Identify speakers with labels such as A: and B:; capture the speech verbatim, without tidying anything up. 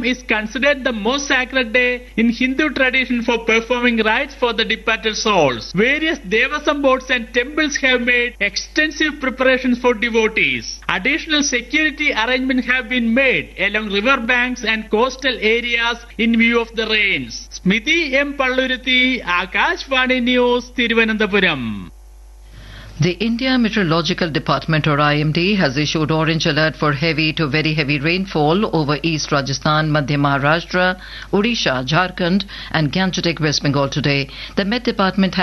A: is considered the most sacred day in Hindu tradition for performing rites for the departed souls. Various Devasam boards and temples have made extensive preparations for devotees. Additional security arrangements have been made along river banks and coastal areas in view of the rains. Smiti M. Palluruthi, Akashvani News, Thiruvananthapuram.
B: The India Meteorological Department, or I M D, has issued orange alert for heavy to very heavy rainfall over East Rajasthan, Madhya Maharashtra, Odisha, Jharkhand and Gangetic West Bengal today. The Met Department